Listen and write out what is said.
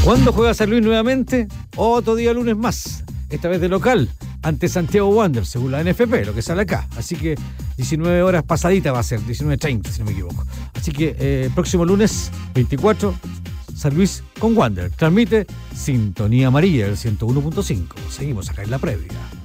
¿Cuándo juega San Luis nuevamente? Otro día lunes más, esta vez de local, ante Santiago Wanderers, según la NFP, lo que sale acá. Así que 19 horas pasadita va a ser, 19:30 si no me equivoco. Así que próximo lunes 24, San Luis con Wanderers. Transmite Sintonía Amarilla del 101.5. Seguimos acá en la previa.